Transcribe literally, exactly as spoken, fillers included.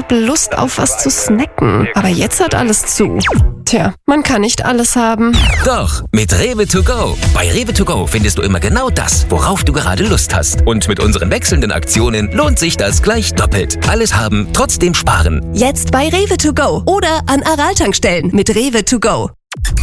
habe Lust auf was zu snacken. Aber jetzt hat alles zu. Tja, man kann nicht alles haben. Doch, mit Rewe to go. Bei Rewe to go findest du immer genau das, worauf du gerade Lust hast. Und mit unseren wechselnden Aktionen lohnt sich das gleich doppelt. Alles haben, trotzdem sparen. Jetzt bei Rewe to go oder an Aral-Tankstellen mit Rewe to go.